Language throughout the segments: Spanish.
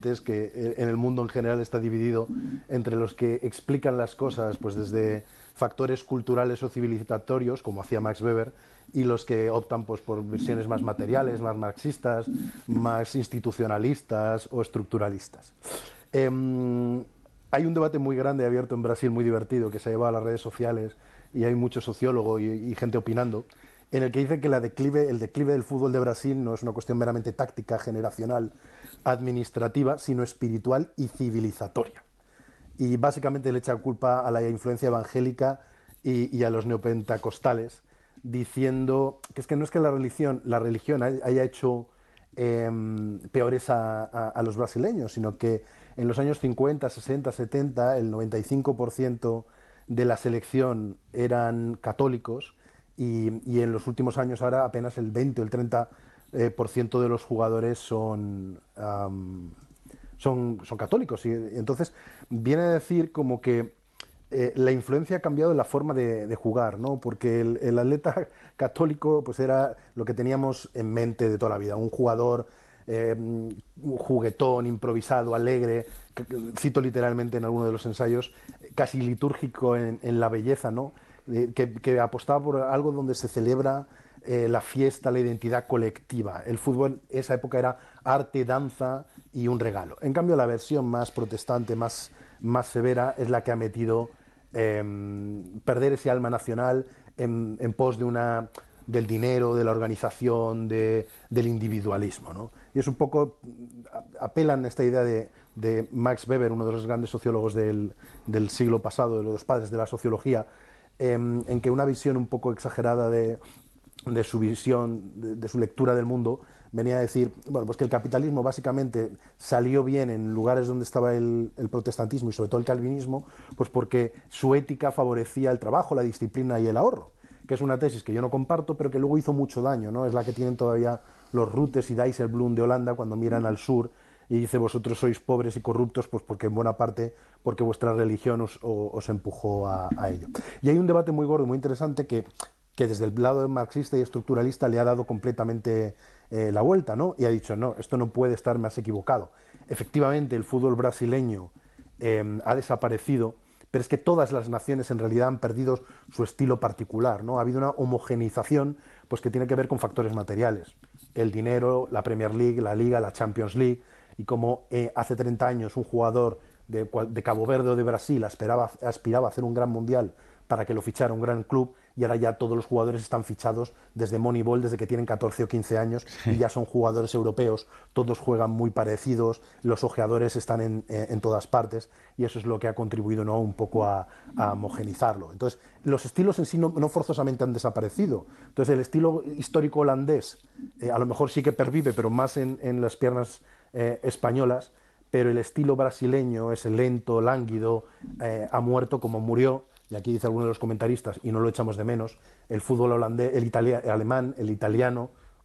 es que en el mundo en general está dividido entre los que explican las cosas pues desde factores culturales o civilizatorios, como hacía Max Weber, y los que optan pues, por visiones más materiales, más marxistas, más institucionalistas o estructuralistas. Hay un debate muy grande abierto en Brasil, muy divertido, que se ha llevado a las redes sociales y hay mucho sociólogo y gente opinando, en el que dice que el declive del fútbol de Brasil no es una cuestión meramente táctica, generacional, administrativa, sino espiritual y civilizatoria. Y básicamente le echa culpa a la influencia evangélica y a los neopentecostales, diciendo que es que no es que la religión haya hecho peores a los brasileños, sino que en los años 50, 60, 70, el 95% de la selección eran católicos y en los últimos años ahora apenas el 20 o el 30 por ciento de los jugadores son católicos. Y entonces viene a decir como que la influencia ha cambiado en la forma de jugar, ¿no? Porque el atleta católico pues era lo que teníamos en mente de toda la vida, un jugador un juguetón, improvisado, alegre, cito literalmente en alguno de los ensayos, casi litúrgico en la belleza, ¿no? Que apostaba por algo donde se celebra la fiesta, la identidad colectiva. El fútbol, esa época era arte, danza y un regalo. En cambio, la versión más protestante, más severa, es la que ha metido perder ese alma nacional en pos del dinero, de la organización, del individualismo, ¿no? Y es un poco, apelan a esta idea de Max Weber, uno de los grandes sociólogos del siglo pasado, de los padres de la sociología, en que una visión un poco exagerada de su visión, de su lectura del mundo, venía a decir, bueno, pues que el capitalismo básicamente salió bien en lugares donde estaba el protestantismo y sobre todo el calvinismo, pues porque su ética favorecía el trabajo, la disciplina y el ahorro, que es una tesis que yo no comparto, pero que luego hizo mucho daño, ¿no? Es la que tienen todavía los Rutes y Dijsselbloem de Holanda cuando miran al sur y dice vosotros sois pobres y corruptos, pues porque en buena parte porque vuestra religión os empujó a ello. Y hay un debate muy gordo, muy interesante que desde el lado marxista y estructuralista le ha dado completamente la vuelta, ¿no? Y ha dicho, no, esto no puede estar más equivocado. Efectivamente, el fútbol brasileño ha desaparecido, pero es que todas las naciones en realidad han perdido su estilo particular, ¿no? Ha habido una homogeneización pues, que tiene que ver con factores materiales. El dinero, la Premier League, la Liga, la Champions League, y como hace 30 años un jugador de Cabo Verde o de Brasil aspiraba a hacer un gran mundial para que lo fichara un gran club, y ahora ya todos los jugadores están fichados desde Moneyball, desde que tienen 14 o 15 años, y ya son jugadores europeos, todos juegan muy parecidos, los ojeadores están en todas partes, y eso es lo que ha contribuido, ¿no?, un poco a homogenizarlo. Entonces, los estilos en sí no forzosamente han desaparecido. Entonces, el estilo histórico holandés a lo mejor sí que pervive, pero más en las piernas españolas, pero el estilo brasileño, ese lento, lánguido, ha muerto como murió, y aquí dice alguno de los comentaristas, y no lo echamos de menos, el fútbol holandés, el alemán, el italiano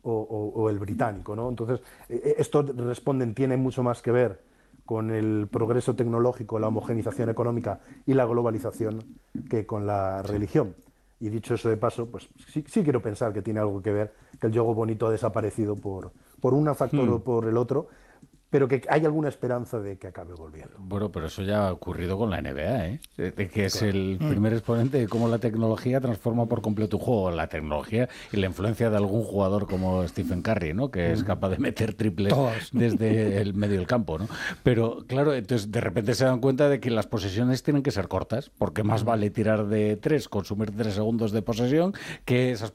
o el británico, ¿no? Entonces, esto tiene mucho más que ver con el progreso tecnológico, la homogenización económica y la globalización que con la religión. Y dicho eso de paso, pues sí quiero pensar que tiene algo que ver, que el juego bonito ha desaparecido por un factor o por el otro, pero que hay alguna esperanza de que acabe volviendo. Bueno, pero eso ya ha ocurrido con la NBA, ¿eh? De que es Claro. el primer exponente de cómo la tecnología transforma por completo un juego. La tecnología y la influencia de algún jugador como Stephen Curry, ¿no? Que es capaz de meter triples desde el medio del campo, ¿no? Pero, claro, entonces de repente se dan cuenta de que las posesiones tienen que ser cortas, porque más vale tirar de 3, consumir 3 segundos de posesión, que esas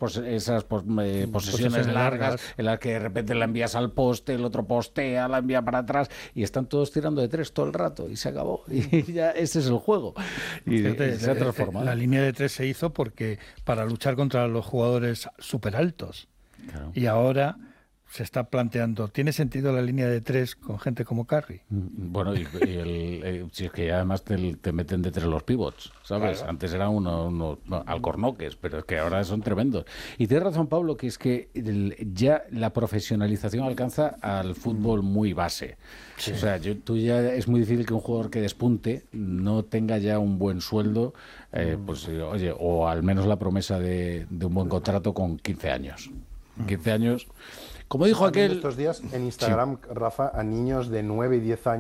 posesiones largas en las que de repente la envías al poste, el otro postea, la envía para atrás y están todos tirando de 3 todo el rato y se acabó. Y ya ese es el juego. Y Fíjate, se ha transformado. La línea de 3 se hizo porque para luchar contra los jugadores súper altos. Claro. Y ahora se está planteando, ¿tiene sentido la línea de 3 con gente como Curry? Bueno, si es que además te meten de 3 los pivots, ¿sabes? Claro. Antes eran unos alcornoques, pero es que ahora son tremendos. Y tienes razón, Pablo, que es que ya la profesionalización alcanza al fútbol muy base. Sí. O sea, tú ya es muy difícil que un jugador que despunte no tenga ya un buen sueldo, pues oye, o al menos la promesa de un buen contrato con 15 años. 15 años Como dijo Están viendo aquel... estos días en Instagram, Rafa, a niños de 9 y 10 años